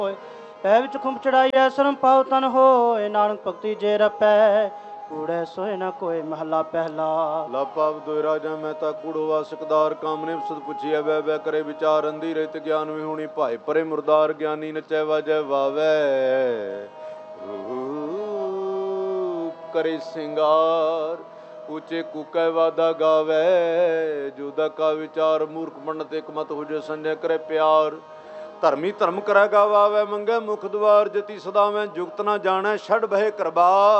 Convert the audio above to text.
ਪੈ ਵਿੱਚ ਖੁੰਬ ਚੜਾਈਐ ਸਰਮ ਪਾਉ ਤਨ ਹੋਏ। ਨਾਨਕ ਭਗਤੀ ਜੇ ਰਪੈ ਕੂੜੈ ਸੋਏ ਨਾ ਕੋਏ। ਮਹਲਾ ਪਹਿਲਾ। ਲਾਪਾਵ ਦੋਇ ਰਾਜਾ ਮਹਿਤਾ ਕੂੜੋ ਵਾਸਕਦਾਰ। ਕਾਮਨੇ ਸਦ ਪੁੱਛੀਐ ਬੈ ਬੈ ਕਰੇ ਵਿਚਾਰ। ਅੰਧੀ ਰਹਿਤ ਗਿਆਨ ਵਿਹੂਣੀ ਭਾਏ ਪਰੇ ਮੁਰਦਾਰ। ਗਿਆਨੀ ਨਚੈ ਵਾਜੈ ਵਾਵੈ ਕਰੇ ਸਿੰਗਾਰ। ਉੱਚੇ ਕੂਕੈ ਵਾਦਾ ਗਾਵੈ ਜੁਦਾ ਕਾ ਵਿਚਾਰ। ਮੂਰਖ ਪੰਡਤ ਇਕ ਮਤ ਹੋ ਜੇ ਸੰਜੈ ਕਰੇ ਪਿਆਰ। ਧਰਮੀ ਧਰਮ ਕਰੈ ਗਾਵਾਵੈ ਮੰਗੈ ਮੁਖ ਦੁਆਰ। ਜਤੀ ਸਦਾਵੈ ਜੁਗਤ ਨਾ ਜਾਣੈ ਛੱਡ ਬਹਿ ਕਰਬਾਰ।